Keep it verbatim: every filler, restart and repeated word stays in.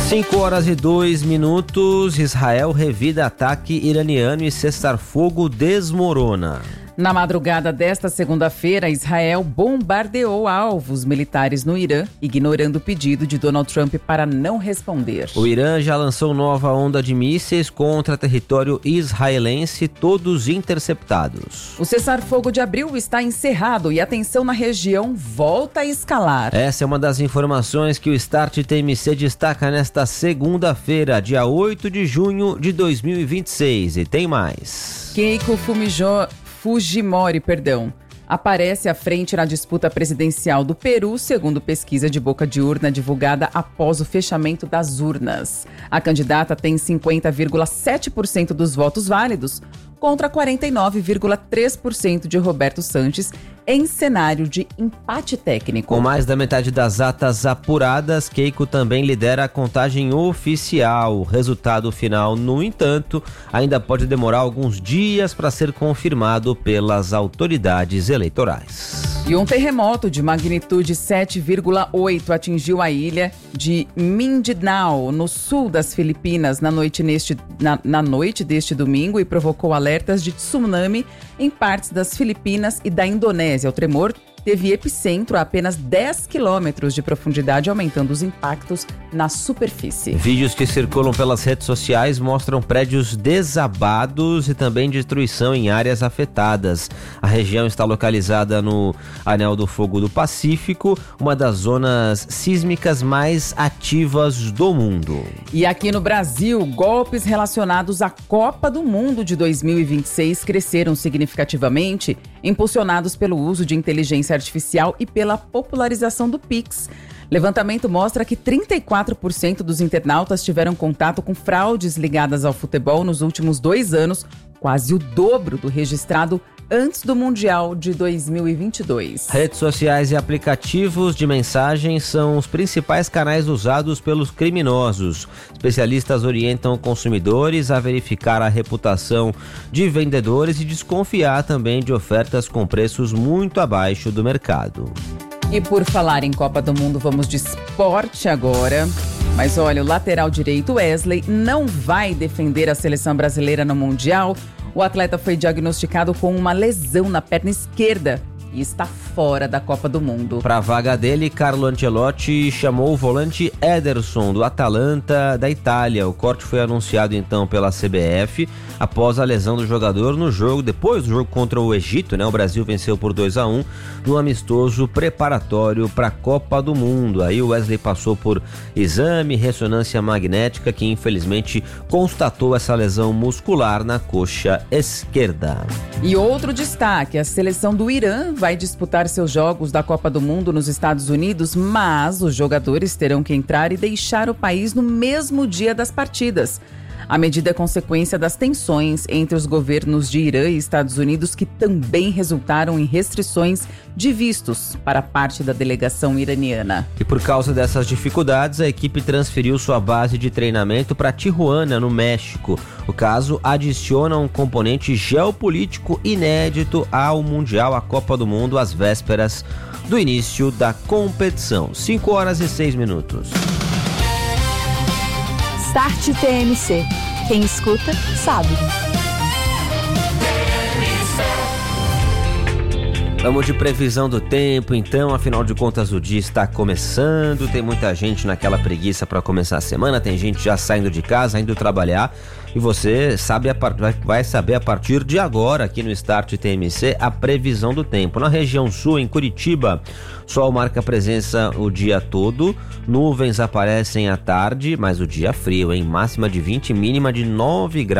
cinco horas e dois minutos, Israel revida ataque iraniano e cessar-fogo desmorona. Na madrugada desta segunda-feira, Israel bombardeou alvos militares no Irã, ignorando o pedido de Donald Trump para não responder. O Irã já lançou nova onda de mísseis contra território israelense, todos interceptados. O cessar-fogo de abril está encerrado e a tensão na região volta a escalar. Essa é uma das informações que o Start T M C destaca nesta segunda-feira, dia oito de junho de dois mil e vinte e seis. E tem mais. Keiko Fumijó... Fujimori, perdão, aparece à frente na disputa presidencial do Peru, segundo pesquisa de boca de urna divulgada após o fechamento das urnas. A candidata tem cinquenta vírgula sete por cento dos votos válidos, contra quarenta e nove vírgula três por cento de Roberto Sanches, em cenário de empate técnico. Com mais da metade das atas apuradas, Keiko também lidera a contagem oficial. O resultado final, no entanto, ainda pode demorar alguns dias para ser confirmado pelas autoridades eleitorais. E um terremoto de magnitude sete vírgula oito atingiu a ilha de Mindanao, no sul das Filipinas, na noite, neste, na, na noite deste domingo, e provocou alertas de tsunami em partes das Filipinas e da Indonésia. O tremor teve epicentro a apenas dez quilômetros de profundidade, aumentando os impactos na superfície. Vídeos que circulam pelas redes sociais mostram prédios desabados e também destruição em áreas afetadas. A região está localizada no Anel do Fogo do Pacífico, uma das zonas sísmicas mais ativas do mundo. E aqui no Brasil, golpes relacionados à Copa do Mundo de dois mil e vinte e seis cresceram significativamente, impulsionados pelo uso de inteligência artificial e pela popularização do Pix. Levantamento mostra que trinta e quatro por cento dos internautas tiveram contato com fraudes ligadas ao futebol nos últimos dois anos, quase o dobro do registrado antes do Mundial de dois mil e vinte e dois. Redes sociais e aplicativos de mensagem são os principais canais usados pelos criminosos. Especialistas orientam consumidores a verificar a reputação de vendedores e desconfiar também de ofertas com preços muito abaixo do mercado. E por falar em Copa do Mundo, vamos de esporte agora. Mas olha, o lateral direito Wesley não vai defender a seleção brasileira no Mundial. O atleta foi diagnosticado com uma lesão na perna esquerda e está fora da Copa do Mundo. Para a vaga dele, Carlo Ancelotti chamou o volante Ederson, do Atalanta, da Itália. O corte foi anunciado então pela C B F após a lesão do jogador no jogo, depois do jogo contra o Egito, né? O Brasil venceu por dois a um no amistoso preparatório para a Copa do Mundo. Aí o Wesley passou por exame, ressonância magnética, que infelizmente constatou essa lesão muscular na coxa esquerda. E outro destaque, a seleção do Irã vai disputar seus jogos da Copa do Mundo nos Estados Unidos, mas os jogadores terão que entrar e deixar o país no mesmo dia das partidas. A medida é consequência das tensões entre os governos de Irã e Estados Unidos, que também resultaram em restrições de vistos para parte da delegação iraniana. E por causa dessas dificuldades, a equipe transferiu sua base de treinamento para Tijuana, no México. O caso adiciona um componente geopolítico inédito ao Mundial, à Copa do Mundo, às vésperas do início da competição. cinco horas e seis minutos. Start T M C. Quem escuta, sabe. Vamos de previsão do tempo, então, afinal de contas o dia está começando, tem muita gente naquela preguiça para começar a semana, tem gente já saindo de casa, indo trabalhar, e você sabe a part... vai saber a partir de agora, aqui no Start T M C, a previsão do tempo. Na região sul, em Curitiba, sol marca presença o dia todo, nuvens aparecem à tarde, mas o dia frio, hein? Máxima de vinte, mínima de nove graus.